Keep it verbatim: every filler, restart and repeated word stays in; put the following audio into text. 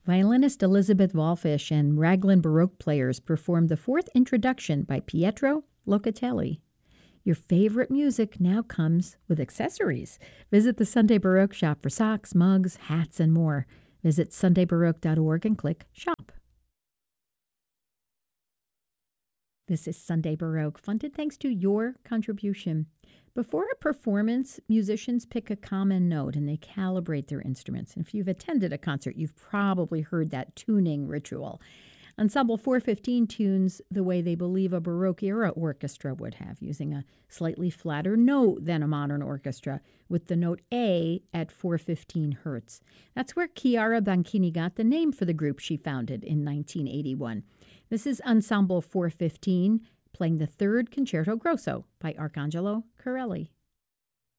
Violinist Elizabeth Wallfish and Raglan Baroque players performed the fourth introduction by Pietro Locatelli. Your favorite music now comes with accessories. Visit the Sunday Baroque shop for socks, mugs, hats, and more. Visit sunday baroque dot org and click Shop. This is Sunday Baroque, funded thanks to your contribution. Before a performance, musicians pick a common note and they calibrate their instruments. And if you've attended a concert, you've probably heard that tuning ritual. Ensemble four fifteen tunes the way they believe a Baroque-era orchestra would have, using a slightly flatter note than a modern orchestra, with the note A at four fifteen hertz. That's where Chiara Banchini got the name for the group she founded in nineteen eighty-one. This is Ensemble four fifteen, playing the third Concerto Grosso by Arcangelo Corelli.